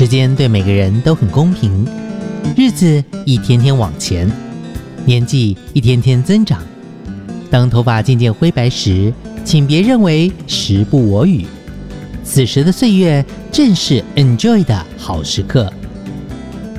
间对每个人都很公平，日子一天天往前，年纪一天天增长。当头发渐渐灰白时，请别认为时不我与，此时的岁月正是 enjoy 的好时刻。